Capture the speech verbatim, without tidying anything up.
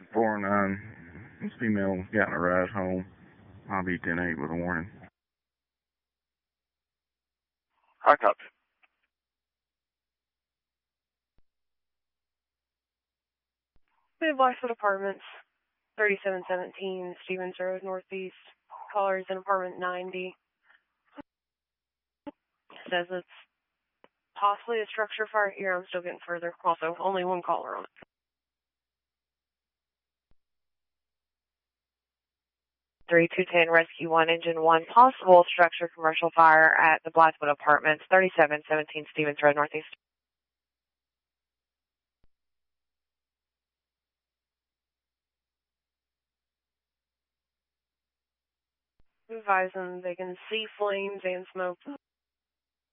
four nine. This female got in a ride home. I'll be ten eight with a warning. High copy. We have Blackfoot Apartments, thirty-seven seventeen Stevens Road, Northeast. Caller is in apartment ninety. Says it's possibly a structure fire here. I'm still getting further. Also, only one caller on it. three two one zero Rescue one, Engine one, possible structure commercial fire at the Blackfoot Apartments, thirty-seven seventeen Stevens Road, Northeast. Advising they can see flames and smoke.